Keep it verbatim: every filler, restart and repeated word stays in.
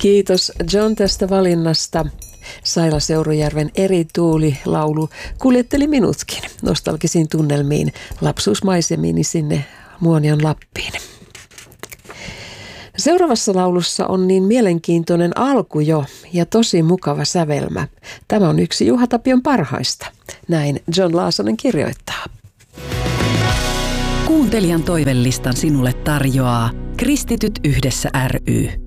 Kiitos John tästä valinnasta. Saila Seurujärven Eri tuuli -laulu kuljetteli minutkin nostalgisiin tunnelmiin, lapsuusmaisemiini sinne Muonion Lappiin. Seuraavassa laulussa on niin mielenkiintoinen alku jo ja tosi mukava sävelmä. Tämä on yksi Juha Tapion parhaista. Näin John Laasonen kirjoittaa. Kuuntelijan toivelistan sinulle tarjoaa Kristityt yhdessä ry.